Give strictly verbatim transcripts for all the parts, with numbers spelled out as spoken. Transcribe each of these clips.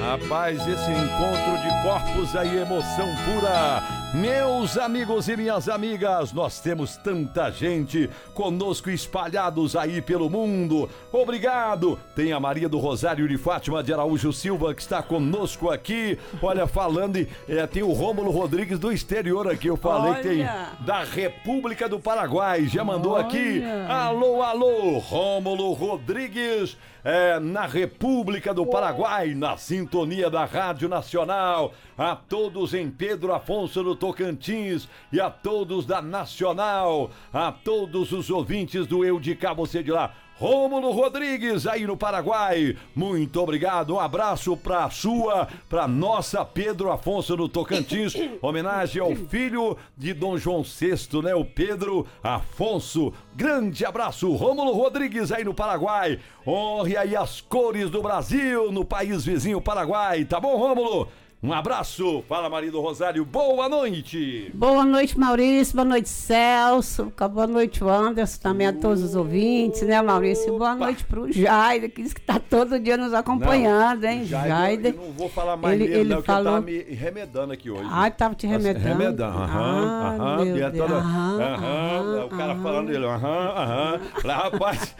Rapaz, esse encontro de corpos aí, emoção pura. Meus amigos e minhas amigas, nós temos tanta gente conosco espalhados aí pelo mundo. Obrigado. Tem a Maria do Rosário de Fátima de Araújo Silva que está conosco aqui. Olha, falando, é, tem o Rômulo Rodrigues do exterior aqui. Eu falei Olha. que tem da República do Paraguai. Já mandou Olha. aqui. Alô, alô, Rômulo Rodrigues, é, na República do Paraguai, na sintonia da Rádio Nacional. A todos em Pedro Afonso do Tocantins e a todos da Nacional, a todos os ouvintes do Eu de Cá, Você de Lá. Rômulo Rodrigues, aí no Paraguai, muito obrigado, um abraço pra sua, pra nossa Pedro Afonso do Tocantins, homenagem ao filho de Dom João sexto, né, o Pedro Afonso. Grande abraço, Rômulo Rodrigues aí no Paraguai, honre aí as cores do Brasil no país vizinho Paraguai, tá bom, Rômulo? Um abraço, fala Maria do Rosário, boa noite. Boa noite, Maurício, boa noite, Celso, boa noite, Anderson, também a todos os ouvintes, né, Maurício? Boa noite pro Jair, que diz que tá todo dia nos acompanhando, não, hein, Jair. Eu, eu não vou falar mais ele, nele, ele não, falou... que ele tá me remedando aqui hoje. Ah, tava te remedando? Remedando, aham, aham, meu é Deus. toda, aham, aham, o cara aham. falando dele, aham, aham, lá, rapaz,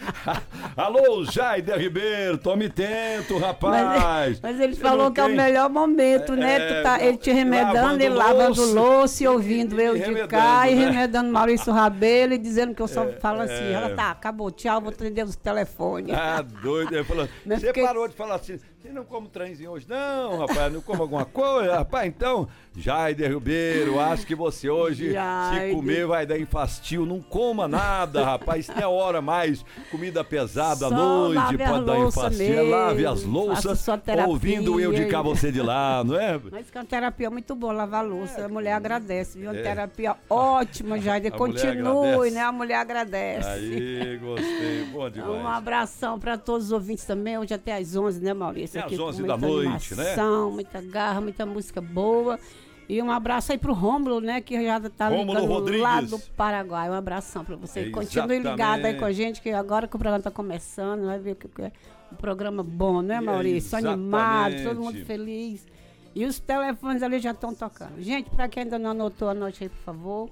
alô, Jair Ribeiro, tome tento, rapaz. Mas, mas ele Você falou não que é o tem- melhor momento, né, É, tu tá, ele te remedando, lavando ele lavando louça, louça e ouvindo e eu de remedando, cá e né? remedando Maurício Rabelo e dizendo que eu só É, falo assim, é. ela tá, acabou, tchau, vou atender os telefones. Ah, doido. Ele falou, Mas você fiquei- parou de falar assim, você não come trenzinho hoje? Não, rapaz, não como alguma coisa? Rapaz, então, Jair Ribeiro, acho que você hoje, Jair. se comer, vai dar infastio. Não coma nada, rapaz, não é hora mais. Comida pesada à Só noite, lave pode as dar louças infastio. mesmo, Lave as faça louças, sua terapia. ouvindo eu de cá, você de lá, não é? Mas que é uma terapia muito boa, lavar louça. A mulher agradece, viu? Uma É. terapia ótima, Jair. A Continue, mulher agradece. né? A mulher agradece. Aí, gostei, bom demais. Um abração para todos os ouvintes também. Hoje até às onze, né, Maurício? Até às Aqui com onze muita da noite, né? animação, muita garra, muita música boa. E um abraço aí pro Rômulo, né? Que já tá Rômulo ligando Rodrigues. lá do Paraguai. Um abração para você. É, Continue ligado aí exatamente. com a gente, que agora que o programa tá começando, vai ver que que é um programa bom, né, Maurício? Animado, todo mundo Exatamente. feliz. E os telefones ali já estão tocando. Gente, para quem ainda não anotou, anote aí, por favor.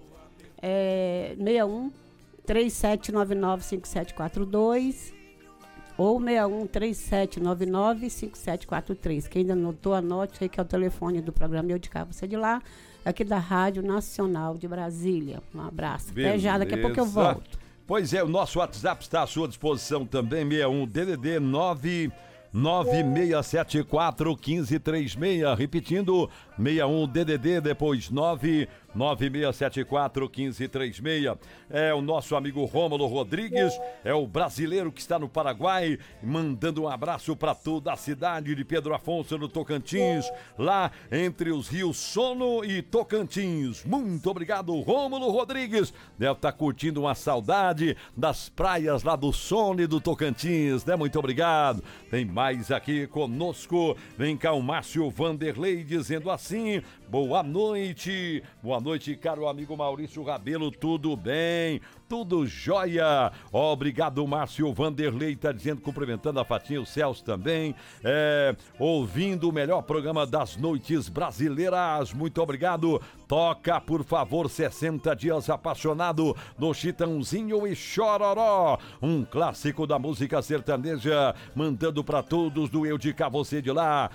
É seis um, três sete nove nove, cinco sete quatro dois ou seis um, três sete nove nove, cinco sete quatro três. Quem ainda anotou, anote aí que é o telefone do programa Eu de Cá, Você de Lá, aqui da Rádio Nacional de Brasília. Um abraço. Até já, daqui a pouco eu Beleza. volto. Pois é, o nosso WhatsApp está à sua disposição também, seis um D D D nove nove seis sete quatro um cinco três seis, repetindo, seis um D D D, depois nove nove seis sete quatro um cinco três seis. É o nosso amigo Rômulo Rodrigues, é o brasileiro que está no Paraguai, mandando um abraço para toda a cidade de Pedro Afonso, no Tocantins, lá entre os rios Sono e Tocantins. Muito obrigado, Rômulo Rodrigues. Deve estar curtindo uma saudade das praias lá do Sono e do Tocantins, né? Muito obrigado. Tem mais aqui conosco. Vem cá o Márcio Vanderlei dizendo assim: boa noite, boa noite, caro amigo Maurício Rabelo, tudo bem? Tudo jóia? Obrigado, Márcio Vanderlei, tá dizendo, cumprimentando a Fatinha, o Celso também, é, ouvindo o melhor programa das noites brasileiras, muito obrigado. Toca, por favor, sessenta dias apaixonado no Chitãozinho e Chororó, um clássico da música sertaneja, mandando pra todos do Eu de Cá, Você de Lá,